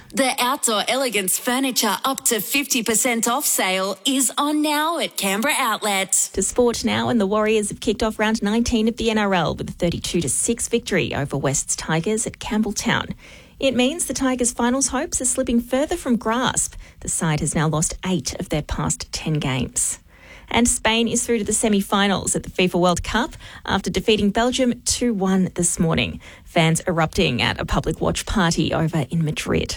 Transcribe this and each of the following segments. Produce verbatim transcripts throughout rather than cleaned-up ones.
The Outdoor Elegance Furniture up to fifty percent off sale is on now at Canberra Outlet. To sport now, and the Warriors have kicked off round nineteen of the N R L with a thirty-two to six victory over West's Tigers at Campbelltown. It means the Tigers' finals hopes are slipping further from grasp. The side has now lost eight of their past ten games. And Spain is through to the semi-finals at the FIFA World Cup after defeating Belgium two one this morning. Fans erupting at a public watch party over in Madrid.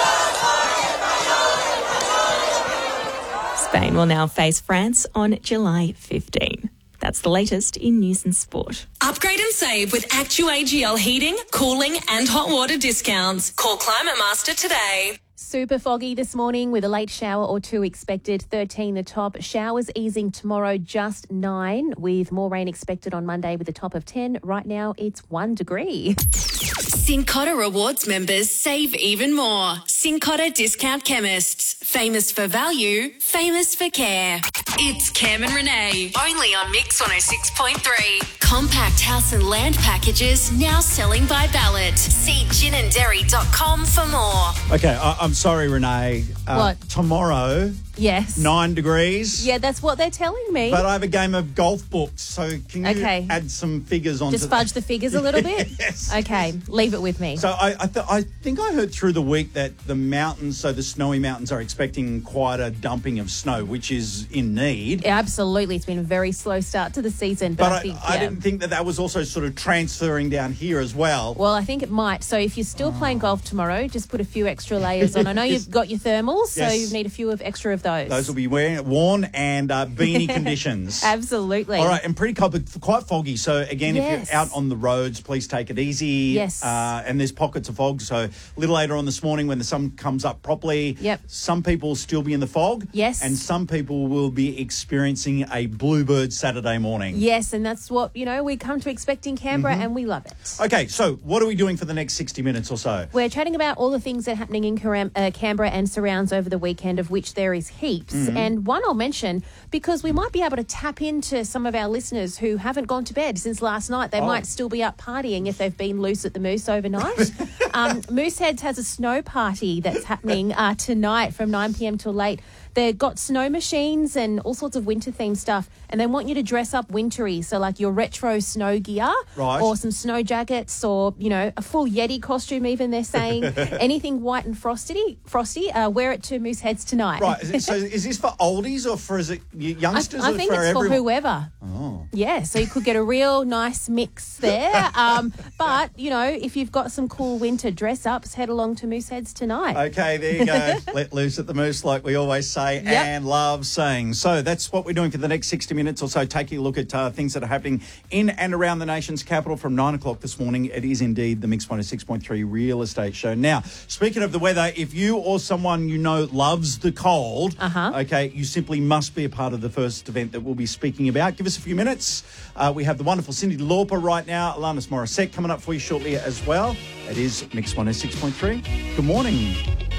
Spain will now face France on July fifteenth. That's the latest in news and sport. Upgrade and save with ActuAGL heating, cooling and hot water discounts. Call Climate Master today. Super foggy this morning with a late shower or two expected. thirteen the top. Showers easing tomorrow, just nine, with more rain expected on Monday with a top of ten. Right now it's one degree. Cincotta Rewards members save even more. Cincotta Discount Chemists. Famous for value, famous for care. It's Cam and Renee, only on Mix one oh six point three. Compact house and land packages now selling by ballot. See gin and dairy dot com for more. Okay, I- I'm sorry, Renee. Uh, What? Tomorrow, Yes. nine degrees. Yeah, that's what they're telling me. But I have a game of golf booked, so can you Okay. add some figures onto Just fudge the figures a little bit? Yes. Okay, leave it with me. So I I, th- I think I heard through the week that the mountains, so the snowy mountains, are expecting quite a dumping of snow, which is in need. Absolutely. It's been a very slow start to the season. But, But I I, think, I yeah. didn't think that that was also sort of transferring down here as well. Well, I think it might. So if you're still playing golf tomorrow, just put a few extra layers on. I know you've got your thermals, so Yes. you need a few of extra of those. Those will be wearing, worn and uh, beanie conditions. Absolutely. All right, and pretty cold, but quite foggy. So again, Yes. if you're out on the roads, please take it easy. Yes. Uh, and there's pockets of fog. So a little later on this morning when the sun comes up properly, Yep. some people will still be in the fog. Yes. And some people will be experiencing a bluebird Saturday morning. Yes, and that's what, you know, we come to expect in Canberra, and we love it. Okay, so what are we doing for the next sixty minutes or so? We're chatting about all the things that are happening in Caram- uh, Canberra and surrounds over the weekend, of which there is heaps. And one I'll mention, because we might be able to tap into some of our listeners who haven't gone to bed since last night. They Oh. might still be up partying if they've been loose at the Moose overnight. um, Mooseheads has a snow party that's happening uh, tonight from nine p.m. till late. They've got snow machines and all sorts of winter-themed stuff, and they want you to dress up wintry, so like your retro snow gear, Right. or some snow jackets, or, you know, a full Yeti costume even, they're saying. Anything white and frosty, frosty, uh, wear it to Mooseheads tonight. Right, is it- so is this for oldies or for is it y- I, youngsters? I or think for it's everyone? for whoever. Oh. Yeah, so you could get a real nice mix there. Um, but, you know, if you've got some cool winter dress-ups, head along to Mooseheads tonight. Okay, there you go. Let loose at the moose, like we always say, Yep. and love saying. So that's what we're doing for the next sixty minutes or so, taking a look at uh, things that are happening in and around the nation's capital from nine o'clock this morning. It is indeed the Mix one oh six point three Real Estate Show. Now, speaking of the weather, if you or someone you know loves the cold, Uh-huh. okay, you simply must be a part of the first event that we'll be speaking about. Give us a few minutes. Uh, we have the wonderful Cyndi Lauper right now, Alanis Morissette coming up for you shortly as well. It is Mix one oh six point three. Good morning.